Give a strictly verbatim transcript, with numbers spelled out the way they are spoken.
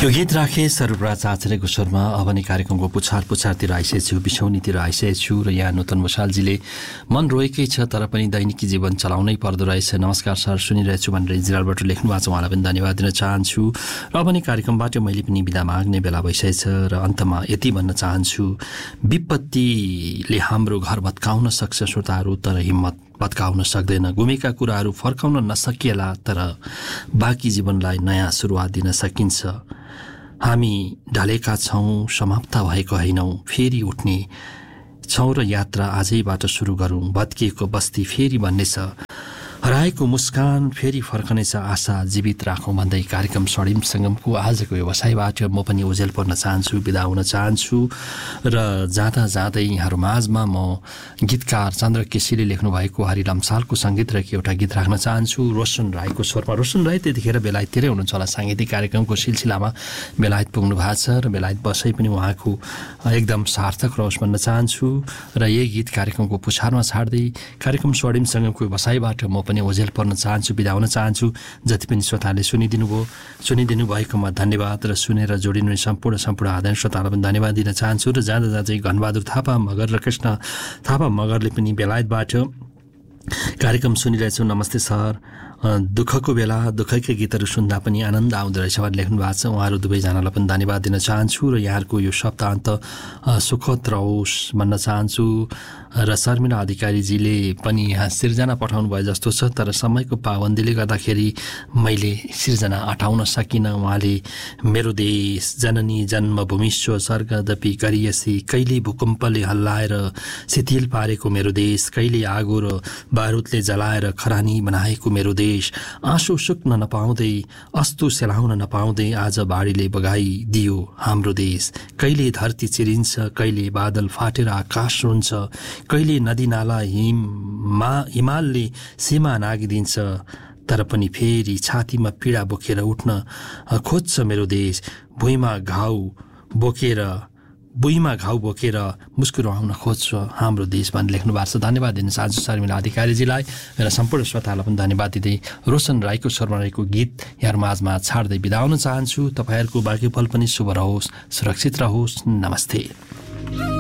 यो गीत राखे सर्वराज आचार्यको स्वरमा अब नै कार्यक्रमको पुछार पुछारतिर आइसकेको छु, बिछौनीतिर आइसकेको छु र यहाँ नूतन मसालजीले मन रोएकै छ तर पनि दैनिकी जीवन चलाउनै पर्दो रहेछ। नमस्कार सर, सुनिरहेछु भनेर इजरायलबाट लेख्नु भएको छ, उहाँलाई पनि धन्यवाद दिन चाहन्छु। र अब नै कार्यक्रमबाट मैले पनि बिदा माग्ने बेला भइसकेछ र अन्तमा यति भन्न चाहन्छु, विपत्तिले हाम्रो घर भत्काउन सक्छ श्रोताहरू, तर हिम्मत भत्काउन सक्दैन। गुमेका कुराहरू फर्काउन नसकिएला तर बाँकी जीवनलाई नयाँ सुरुवात दिन सकिन्छ। हामी ढलेका छौँ, समाप्त भएको होइनौँ, फेरि उठ्ने छौँ र यात्रा आजैबाट सुरु गरौँ। भत्किएको बस्ती फेरि बन्नेछ, हराएको मुस्कान फेरि फर्कनेछ, आशा जीवित राखौँ भन्दै कार्यक्रम स्वर्णिम सङ्गमको आजको व्यवसायबाट म पनि ओझेल पर्न चाहन्छु, बिदा हुन चाहन्छु। र जाँदा जाँदै यहाँहरू माझमा म गीतकार चन्द्र केसीले लेख्नु भएको हरि लम्सालको सङ्गीत र एउटा गीत राख्न चाहन्छु, रोशन राईको स्वरमा। रोशन राई त्यतिखेर बेलायततिरै हुनुहुन्छ होला, साङ्गीतिक कार्यक्रमको सिलसिलामा बेलायत पुग्नु भएको छ र बेलायत बसाइ पनि उहाँको एकदम सार्थक रहोस् भन्न चाहन्छु। र यही गीत कार्यक्रमको पुछारमा छाड्दै कार्यक्रम स्वर्णिम सङ्गमको व्यवसायबाट म पनि ओझेल पर्न चाहन्छु, बिदा हुन चाहन्छु। जति पनि श्रोताले सुनिदिनु भयो, सुनिदिनु भएकोमा धन्यवाद र सुनेर जोडिनु सम्पूर्ण सम्पूर्ण आदरणीय श्रोतालाई पनि धन्यवाद दिन चाहन्छु। र जाँदा जाँदै घनबहादुर थापा मगर र कृष्ण थापा मगरले पनि बेलायतबाट कार्यक्रम सुनिरहेछु, नमस्ते सर, दुःखको बेला दुःखकै गीतहरू सुन्दा पनि आनन्द आउँदो रहेछ भनेर लेख्नु भएको छ। उहाँहरू दुवैजनालाई पनि धन्यवाद दिन चाहन्छु र यहाँहरूको यो सप्ताहन्त सुखद रहोस् भन्न चाहन्छु। र शर्मिला अधिकारीजीले पनि यहाँ सिर्जना पठाउनु भयो जस्तो छ, तर समयको पाबन्दीले गर्दाखेरि मैले सिर्जना अटाउन सकिनँ। उहाँले मेरो देश जननी जन्मभूमिश्व स्वर्गदपि गरियसी, कहिले भूकम्पले हल्लाएर शिथिल पारेको मेरो देश, कहिले आगो र बारुदले जलाएर खरानी बनाएको मेरो देश, आँसु सुक्न नपाउँदै अस्तु सेलाउन नपाउँदै आज बाढीले बगाइदियो हाम्रो देश। कहिले धरती चिरिन्छ, कहिले बादल फाटेर आकाश रुन्छ, कहिले नदी नाला हिममा हिमालले सीमा नागिदिन्छ, तर पनि फेरि छातीमा पीडा बोकेर उठ्न खोज्छ मेरो देश। भुइँमा घाउ बोकेर भुइँमा घाउ बोकेर मुस्कुराउन खोज्छ हाम्रो देश भनेर लेख्नु भएको छ। धन्यवाद दिन चाहन्छु शर्मिला अधिकारीजीलाई र सम्पूर्ण श्रोतालाई पनि धन्यवाद दिँदै रोशन राईको स्वरमा रहेको गीत यहाँ माझमा छाड्दै बिदा हुन चाहन्छु। तपाईँहरूको बाँकी पल पनि शुभ रहोस्, सुरक्षित रहोस्, नमस्ते।